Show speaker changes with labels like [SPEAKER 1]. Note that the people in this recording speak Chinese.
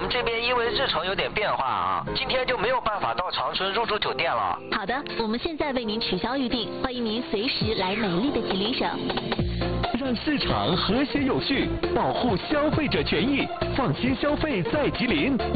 [SPEAKER 1] 们这边因为日程有点变化啊，今天就没有办法到长春入住酒店了。
[SPEAKER 2] 好的，我们现在为您取消预订，欢迎您随时来美丽的吉林省。
[SPEAKER 3] 让市场和谐有序，保护消费者权益，放心消费在吉林。